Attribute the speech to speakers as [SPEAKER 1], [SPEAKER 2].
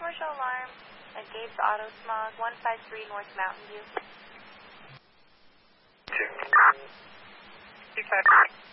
[SPEAKER 1] commercial alarm at Gabe's Auto Smog, 153 North Mountain View.
[SPEAKER 2] 253.